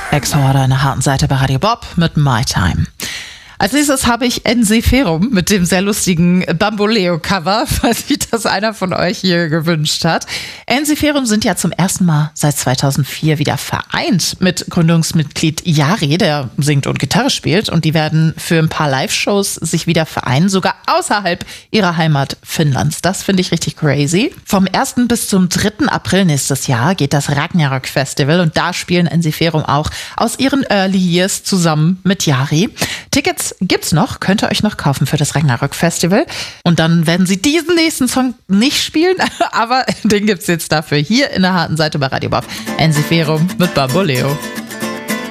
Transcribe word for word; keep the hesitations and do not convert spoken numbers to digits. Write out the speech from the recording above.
Exhorder in der harten Seite bei Radio Bob mit My Time. Als nächstes habe ich Ensiferum mit dem sehr lustigen Bamboleo-Cover, falls sich das einer von euch hier gewünscht hat. Ensiferum sind ja zum ersten Mal seit zweitausendvier wieder vereint mit Gründungsmitglied Jari, der singt und Gitarre spielt. Und die werden für ein paar Live-Shows sich wieder vereinen, sogar außerhalb ihrer Heimat Finnlands. Das finde ich richtig crazy. Vom ersten bis zum dritten April nächstes Jahr geht das Ragnarök Festival und da spielen Ensiferum auch aus ihren Early Years zusammen mit Jari. Tickets gibt's noch, könnt ihr euch noch kaufen für das Ragnarök Festival. Und dann werden sie diesen nächsten Song nicht spielen, aber den gibt's jetzt dafür hier in der harten Seite bei Radio Bob. Ensiferum mit Bamboleo.